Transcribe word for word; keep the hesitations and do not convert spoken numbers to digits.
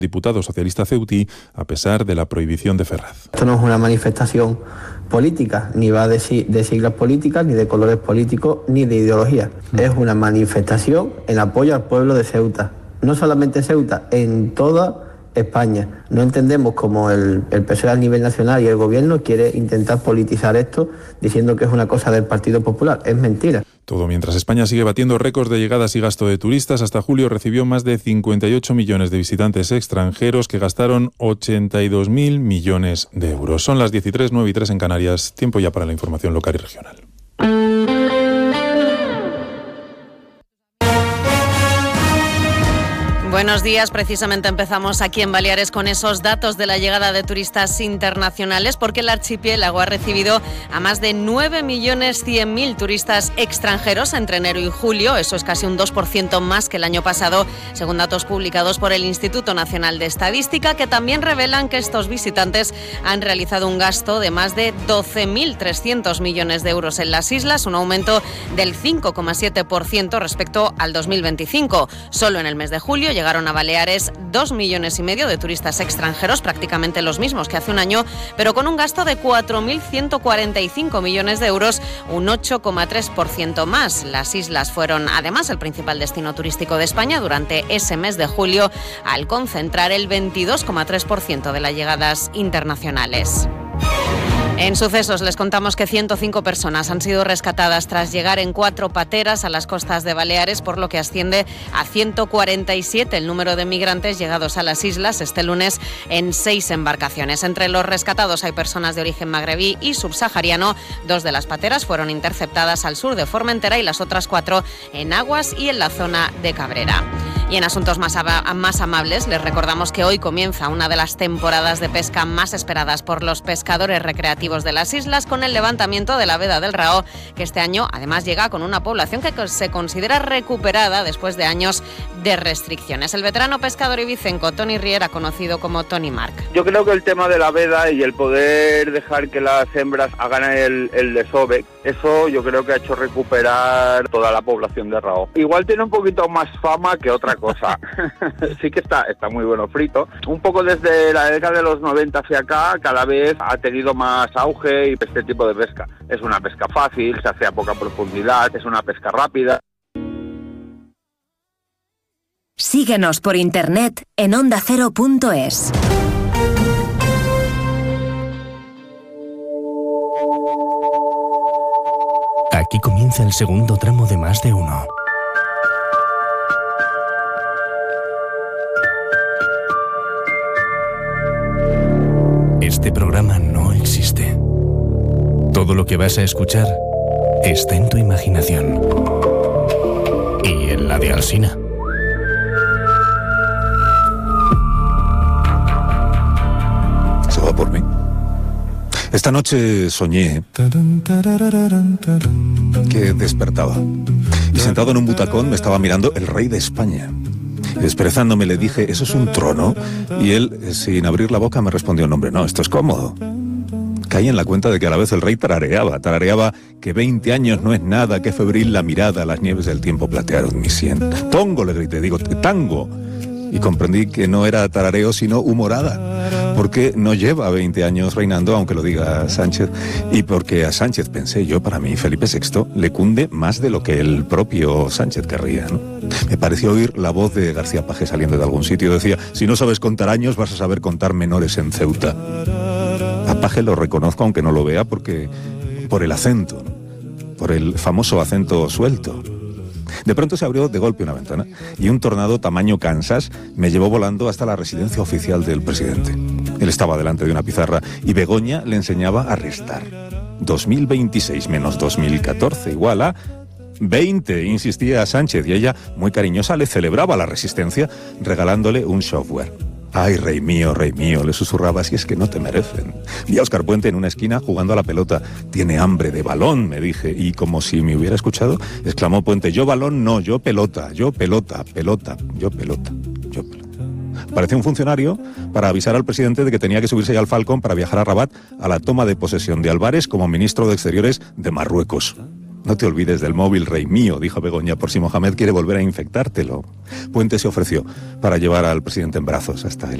Diputado socialista ceutí, a pesar de la prohibición de Ferraz. Esto no es una manifestación política, ni va de, de siglas políticas, ni de colores políticos, ni de ideología. Mm. Es una manifestación en apoyo al pueblo de Ceuta. No solamente Ceuta, en toda España. No entendemos cómo el, el P S O E a nivel nacional y el gobierno quiere intentar politizar esto diciendo que es una cosa del Partido Popular. Es mentira. Todo mientras España sigue batiendo récords de llegadas y gasto de turistas. Hasta julio recibió más de cincuenta y ocho millones de visitantes extranjeros que gastaron ochenta y dos mil millones de euros. Son las diez y tres, nueve y tres en Canarias. Tiempo ya para la información local y regional. Buenos días, precisamente empezamos aquí en Baleares con esos datos de la llegada de turistas internacionales, porque el archipiélago ha recibido a más de nueve millones cien mil turistas extranjeros entre enero y julio. Eso es casi un dos por ciento más que el año pasado, según datos publicados por el Instituto Nacional de Estadística, que también revelan que estos visitantes han realizado un gasto de más de doce mil trescientos millones de euros en las islas, un aumento del cinco coma siete por ciento respecto al dos mil veinticinco. Solo en el mes de julio llegaron a Baleares dos millones y medio de turistas extranjeros, prácticamente los mismos que hace un año, pero con un gasto de cuatro mil ciento cuarenta y cinco millones de euros, un ocho coma tres por ciento más. Las islas fueron además el principal destino turístico de España durante ese mes de julio, al concentrar el veintidós coma tres por ciento de las llegadas internacionales. En sucesos les contamos que ciento cinco personas han sido rescatadas tras llegar en cuatro pateras a las costas de Baleares, por lo que asciende a ciento cuarenta y siete el número de migrantes llegados a las islas este lunes en seis embarcaciones. Entre los rescatados hay personas de origen magrebí y subsahariano. Dos de las pateras fueron interceptadas al sur de Formentera y las otras cuatro en aguas y en la zona de Cabrera. Y en asuntos más, más amables, les recordamos que hoy comienza una de las temporadas de pesca más esperadas por los pescadores recreativos de las islas, con el levantamiento de la veda del Rao, que este año además llega con una población que se considera recuperada después de años de restricciones. El veterano pescador ibicenco Tony Riera, conocido como Tony Mark. Yo creo que el tema de la veda y el poder dejar que las hembras hagan el, el desove, eso yo creo que ha hecho recuperar toda la población de Rao. Igual tiene un poquito más fama que otra cosa. Sí que está, está muy bueno frito. Un poco desde la década de los noventa hacia acá, cada vez ha tenido más auge y este tipo de pesca. Es una pesca fácil, se hace a poca profundidad, es una pesca rápida. Síguenos por internet en onda cero punto es. Aquí comienza el segundo tramo de Más de Uno. Este programa no existe. Todo lo que vas a escuchar está en tu imaginación y en la de Alsina. ¿Se va por mí? Esta noche soñé que despertaba y sentado en un butacón me estaba mirando el rey de España. Desperezándome le dije, ¿eso es un trono? Y él, sin abrir la boca, me respondió, no, hombre, no, esto es cómodo. Caí en la cuenta de que a la vez el rey tarareaba, tarareaba que veinte años no es nada, que febril la mirada, las nieves del tiempo platearon mi sien. Tongo, le grité, digo, tango. Y comprendí que no era tarareo, sino humorada, porque no lleva veinte años reinando, aunque lo diga Sánchez, y porque a Sánchez, pensé yo, para mí Felipe sexto le cunde más de lo que el propio Sánchez querría, ¿no? Me pareció oír la voz de García Paje saliendo de algún sitio. Decía, si no sabes contar años, vas a saber contar menores en Ceuta. A Paje lo reconozco, aunque no lo vea, porque por el acento, ¿no? Por el famoso acento suelto. De pronto se abrió de golpe una ventana y un tornado tamaño Kansas me llevó volando hasta la residencia oficial del presidente. Él estaba delante de una pizarra y Begoña le enseñaba a restar. dos mil veintiséis menos dos mil catorce igual a veinte, insistía Sánchez, y ella, muy cariñosa, le celebraba la resistencia regalándole un software. Ay, rey mío, rey mío, le susurraba, si es que no te merecen. Vi a Óscar Puente en una esquina jugando a la pelota. Tiene hambre de balón, me dije, y como si me hubiera escuchado, exclamó Puente, yo balón no, yo pelota, yo pelota, pelota, yo pelota, yo pelota. Parecía un funcionario para avisar al presidente de que tenía que subirse ya al Falcón para viajar a Rabat a la toma de posesión de Álvarez como ministro de Exteriores de Marruecos. No te olvides del móvil, rey mío, dijo Begoña, por si Mohamed quiere volver a infectártelo. Puente se ofreció para llevar al presidente en brazos hasta el